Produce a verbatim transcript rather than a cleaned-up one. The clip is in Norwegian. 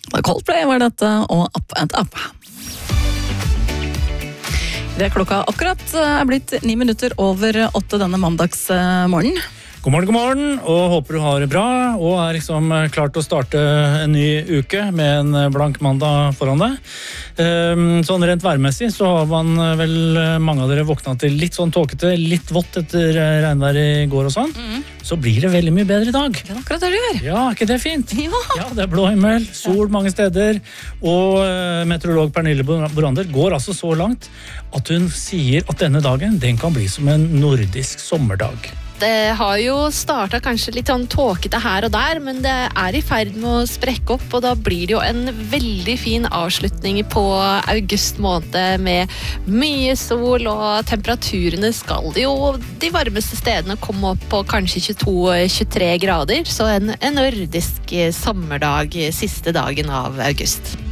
Coldplay var dette, og Up and Up. Det er klokka akkurat er blitt ni minutter over åtte denne mandagsmorgen. God morgen, god morgen, og håper du har det bra, og er liksom klar til å starte en ny uke med en blank mandag foran deg. Sånn rent værmessig så har man vel mange av dere våknet til litt sånn tåkete, litt vått etter regnvær i går og sånn. Mm. Så blir det veldig mye bedre i dag. Det er akkurat det du gjør. Ja, er ikke det fint? Ja. Ja, det er blå himmel, sol mange steder, og meteorolog Pernille Borander går altså så langt at hun sier at denne dagen, den kan bli som en nordisk sommerdag. Det har jo startet kanskje litt sånn tåkete her og der, men det er i ferd med å sprekke opp, og da blir det jo en veldig fin avslutning på august måned med mye sol, og temperaturene skal jo de varmeste stedene komme opp på kanskje tjueto til tjuetre grader, så en, en nordisk sommerdag siste dagen av august.